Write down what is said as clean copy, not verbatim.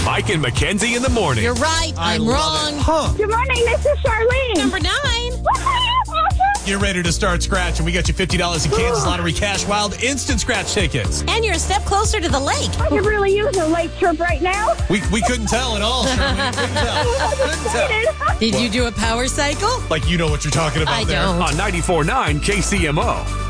Mike and Mackenzie in the morning. You're right. I'm wrong. Huh. Good morning, this is Charlene. Number 9. Get ready to start scratching. We got you $50 in Kansas Lottery Cash Wild instant scratch tickets. And you're a step closer to the lake. I could really use a lake trip right now. We couldn't tell at all, Charlene. Couldn't tell. Did you do a power cycle? Like you know what you're talking about I there. don't. On 94.9 KCMO.